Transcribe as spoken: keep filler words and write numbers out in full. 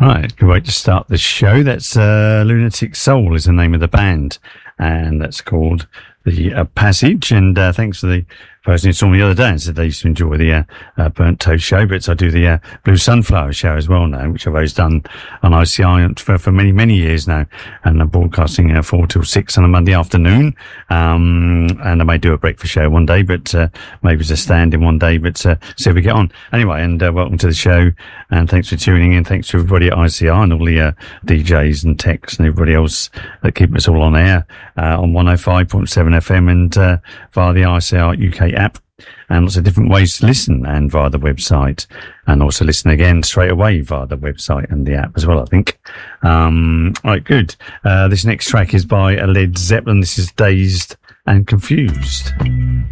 Right, good way to start the show. That's uh, Lunatic Soul is the name of the band, and that's called The uh, Passage. And uh, thanks to the person who saw me the other day and said they used to enjoy the uh, uh, Burnt Toast show, but I do the uh, Blue Sunflower show as well now, which I've always done on I C I for, for many, many years now. And I'm broadcasting uh, four till six on a Monday afternoon. Um, and I may do a breakfast show one day, but uh, maybe it's a stand-in one day, but uh, see how we get on. Anyway, and uh, welcome to the show. And thanks for tuning in. Thanks to everybody at I C I and all the uh, D Js and techs and everybody else that keep us all on air uh, on one oh five point seven F M and uh, via the I C I U K app, and lots of different ways to listen, and via the website, and also listen again straight away via the website and the app as well, I think. Um, right, good. Uh, this next track is by Led Zeppelin. This is Dazed and Confused.